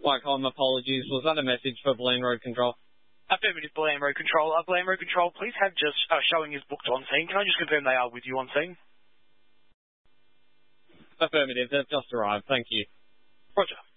quite calm. Apologies. Was that a message for Blaine Road Control? Affirmative, Blaine Road Control. Blaine Road Control, please have just showing is booked on scene. Can I just confirm they are with you on scene? Affirmative. They've just arrived. Thank you. Roger.